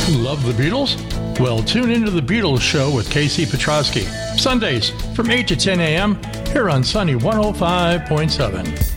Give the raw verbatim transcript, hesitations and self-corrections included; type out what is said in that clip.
Love the Beatles? Well, tune into The Beatles Show with Casey Petrosky. Sundays from eight to ten a.m. here on Sunny one oh five point seven.